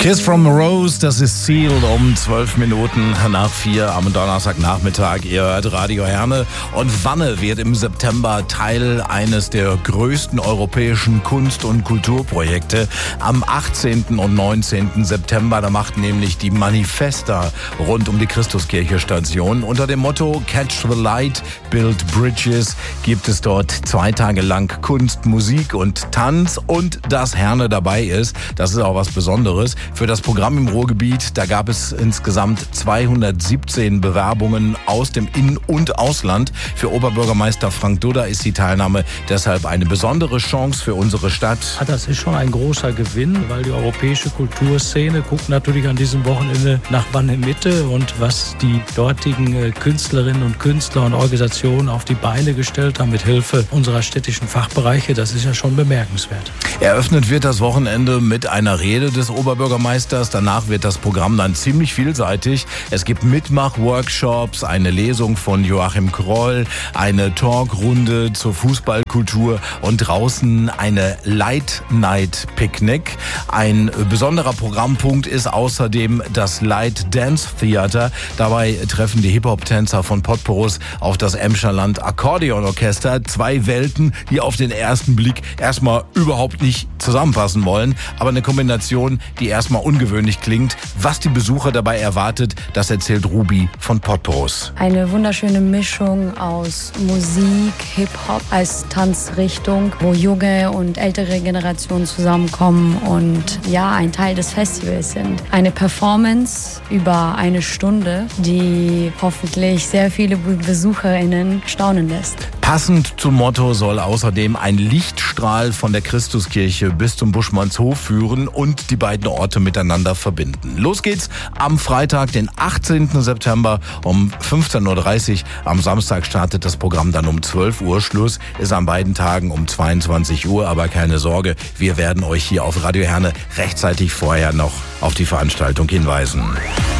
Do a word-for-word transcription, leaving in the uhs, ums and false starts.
Kiss from a Rose, das ist Sealed um zwölf Minuten nach vier am Donnerstagnachmittag. Ihr hört Radio Herne und Wanne wird im September Teil eines der größten europäischen Kunst- und Kulturprojekte. Am achtzehnten und neunzehnten September, da macht nämlich die Manifesta rund um die Christuskirche Station. Unter dem Motto Catch the Light, Build Bridges gibt es dort zwei Tage lang Kunst, Musik und Tanz. Und dass Herne dabei ist, das ist auch was Besonderes. Für das Programm im Ruhrgebiet, da gab es insgesamt zweihundertsiebzehn Bewerbungen aus dem In- und Ausland. Für Oberbürgermeister Frank Dudda ist die Teilnahme deshalb eine besondere Chance für unsere Stadt. Das ist schon ein großer Gewinn, weil die europäische Kulturszene guckt natürlich an diesem Wochenende nach Wanne-Mitte und was die dortigen Künstlerinnen und Künstler und Organisationen auf die Beine gestellt haben mit Hilfe unserer städtischen Fachbereiche, das ist ja schon bemerkenswert. Eröffnet wird das Wochenende mit einer Rede des Oberbürgermeisters. Danach wird das Programm dann ziemlich vielseitig. Es gibt Mitmach-Workshops, eine Lesung von Joachim Kroll, eine Talkrunde zur Fußballkultur und draußen eine Light-Night-Picknick. Ein besonderer Programmpunkt ist außerdem das Light Dance Theater. Dabei treffen die Hip-Hop-Tänzer von Potpourous auf das Emscherland Akkordeonorchester. Zwei Welten, die auf den ersten Blick erstmal überhaupt nicht zusammenpassen wollen, aber eine Kombination, die erstmal ungewöhnlich klingt. Was die Besucher dabei erwartet, das erzählt Ruby von Potpourous. Eine wunderschöne Mischung aus Musik, Hip-Hop als Tanzrichtung, wo junge und ältere Generationen zusammenkommen und ja, ein Teil des Festivals sind. Eine Performance über eine Stunde, die hoffentlich sehr viele BesucherInnen staunen lässt. Passend zum Motto soll außerdem ein Lichtstrahl von der Christuskirche bis zum Buschmannshof führen und die beiden Orte miteinander verbinden. Los geht's am Freitag, den achtzehnten September um fünfzehn Uhr dreißig. Am Samstag startet das Programm dann um zwölf Uhr. Schluss ist an beiden Tagen um zweiundzwanzig Uhr. Aber keine Sorge, wir werden euch hier auf Radio Herne rechtzeitig vorher noch auf die Veranstaltung hinweisen.